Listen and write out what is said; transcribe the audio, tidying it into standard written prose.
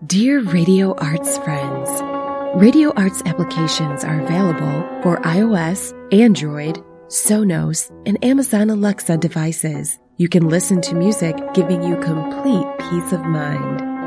Dear Radio Arts friends, Radio Arts applications are available for iOS, Android, Sonos, and Amazon Alexa devices. You can listen to music giving you complete peace of mind.